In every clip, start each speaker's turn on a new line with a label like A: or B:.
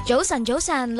A: 早晨，早晨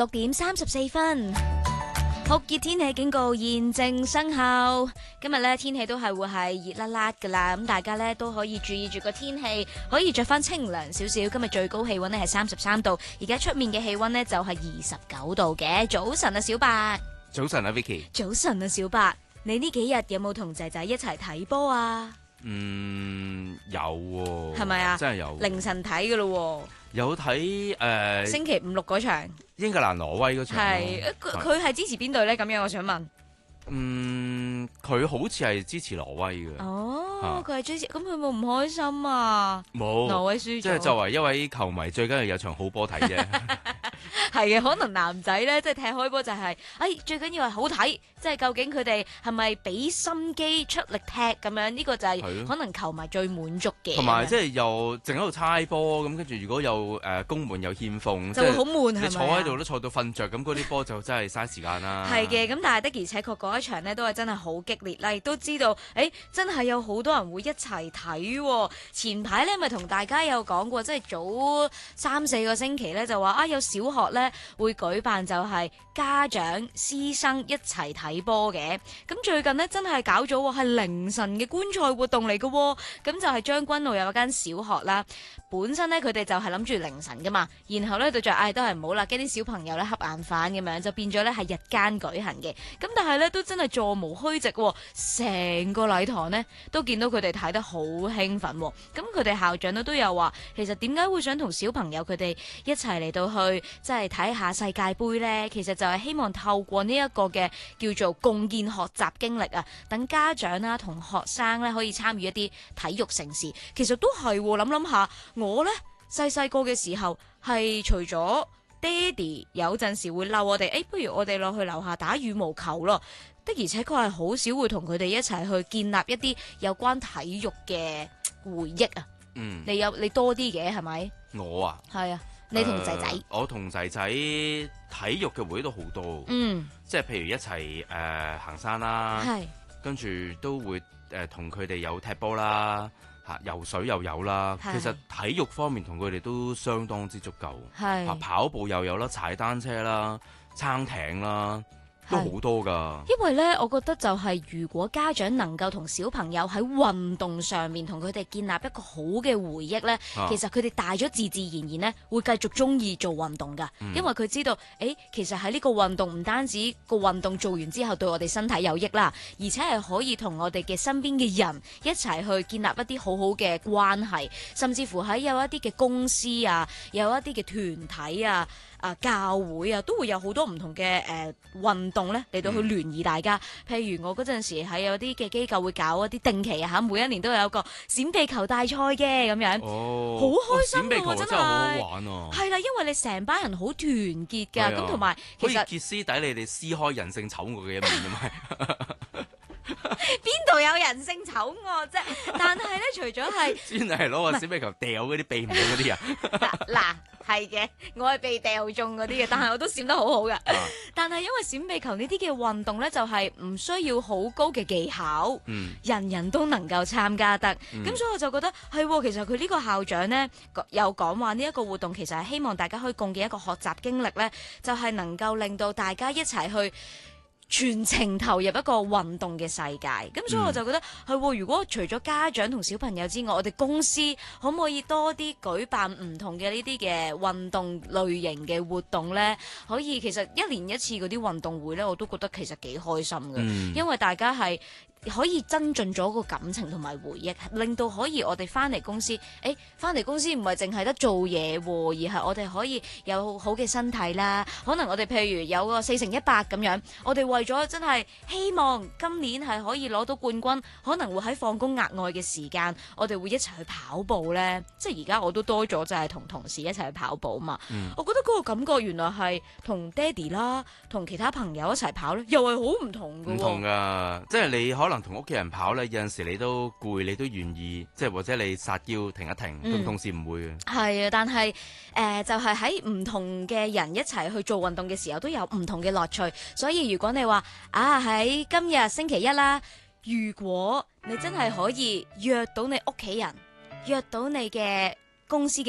A: ，6:34，酷熱天氣警告現正生效。今日咧天氣都係會係熱辣辣噶啦，咁大家咧都可以注意住個天氣，可以着翻清涼少少。今日最高氣溫咧係33度，而家出面嘅氣溫咧就係29度嘅。早晨啊，小白。
B: 早晨啊 ，Vicky。早
A: 晨啊，小白。你呢幾日有冇同仔仔一齊睇波啊？
B: 有喎。
A: 係咪啊？
B: 真係有。
A: 凌晨睇噶咯。
B: 有睇
A: 星期5、6嗰場。
B: 英格蘭挪威嗰場。
A: 係，佢係支持邊隊咧？咁樣我想問。
B: 佢好似係支持挪威嘅。
A: 哦，佢係支持，咁佢冇唔開心啊？
B: 冇。
A: 挪威輸咗。
B: 即係作為一位球迷，最緊要有場好波睇啫。
A: 係嘅，可能男仔咧，即係踢開波就係，最緊要係好睇，即係究竟佢哋係咪俾心機出力踢咁樣？呢個就係可能球迷最滿足嘅。同
B: 埋即係又淨喺度猜波咁，跟住如果有攻門又欠奉，
A: 就會好悶係咪？
B: 你坐喺度都坐到瞓着，咁嗰啲波就真係嘥時間啦。
A: 係嘅，咁但係的而且確嗰一場呢，都係真係好激烈啦，亦都知道，真係有好多人會一齊睇。前排咧咪同大家有講過，即係早3-4個星期咧就話有小學咧會舉辦就係家長師生一齊睇波嘅。咁最近呢，真係搞咗係凌晨嘅觀賽活動嚟嘅。咁就係將軍澳有一間小學啦，本身呢，佢哋就係諗住凌晨噶嘛，然後咧就都係唔好啦，驚啲小朋友咧瞌眼飯咁樣，就變咗咧係日間舉行嘅。咁但係咧都真係座無虛席，成個禮堂呢，都見到佢哋睇得好興奮。咁佢哋校長都有話，其實點解會想同小朋友佢哋一齊嚟到去即係睇下世界盃呢？其實就係希望透過呢一個嘅叫做共建學習經歷啊，等家長啦同學生咧可以參與一啲體育盛事。其實都係諗下，我呢細個嘅時候係除咗爹哋有陣時會嬲我哋，不如我哋落去樓下打羽毛球咯。的而且確係好少會同佢哋一齊去建立一啲有關體育嘅回憶啊。你多啲嘅係咪？
B: 我啊，
A: 係啊，你同仔仔。
B: 我同仔仔體育嘅回憶都好多。即係譬如一齊行山啦，跟住都會同佢哋有踢波啦，游水又有啦。其實體育方面同佢哋都相當之足夠。跑步又有啦，踩單車啦，撐艇啦。都好多噶，
A: 因為咧，我覺得就係如果家長能夠同小朋友喺運動上面同佢哋建立一個好嘅回憶咧，其實佢哋大咗自然咧會繼續中意做運動噶，因為佢知道，其實喺呢個運動唔單止個運動做完之後對我哋身體有益啦，而且係可以同我哋嘅身邊嘅人一齊去建立一啲好好嘅關係，甚至乎喺有一啲嘅公司啊，有一啲嘅團體啊。教會啊，都會有好多唔同嘅運動咧嚟到去聯誼大家。譬如我嗰陣時喺有啲嘅機構會搞一啲定期啊，每一年都有一個閃避球大賽嘅咁樣，好開心㗎喎，真係好好玩啊！係啦，因為你成班人好團結㗎，咁同埋其實
B: 可以歇斯底里，你哋撕開人性醜惡嘅一面㗎嘛。
A: 邊度有人性醜惡啫？但係咧，除咗係
B: 先係攞個閃避球掉嗰啲避唔到嗰啲人。
A: 嗱，係嘅，我係被掉中嗰啲嘅，但係我都閃得好好㗎。但係因為閃避球呢啲嘅運動咧，就係唔需要好高嘅技巧，人人都能夠參加得。咁所以我就覺得係，其實佢呢個校長咧有講話呢一個活動其實係希望大家可以共建一個學習經歷咧，就係能夠令到大家一齊去全程投入一個運動嘅世界，咁所以我就覺得係，如果除咗家長同小朋友之外，我哋公司可唔可以多啲舉辦唔同嘅呢啲嘅運動類型嘅活動呢？可以，其實1年1次嗰啲運動會呢，我都覺得其實幾開心嘅，因為大家係可以增進咗個感情同埋回憶，令到可以我哋翻嚟公司，翻嚟公司唔係淨係得做嘢，而係我哋可以有好嘅身體啦。可能我哋譬如有個4乘100咁樣，我哋為咗真係希望今年係可以攞到冠軍，可能會喺放工額外嘅時間，我哋會一齊去跑步呢。即係而家我都多咗就係同同事一齊去跑步嘛。我覺得嗰個感覺原來係同爹哋啦，同其他朋友一齊跑呢，又係好唔同㗎喎。唔同
B: 㗎，即係你可能同屋企人跑咧，有陣時你都攰，你都願意，即係或者你撒嬌停一停，同事唔會嘅。係
A: 啊，但係就係喺唔同嘅人一齊去做運動嘅時候，都有唔同嘅樂趣。所以如果你話喺今日星期1啦，如果你真係可以約到你屋企人，約到你嘅公司嘅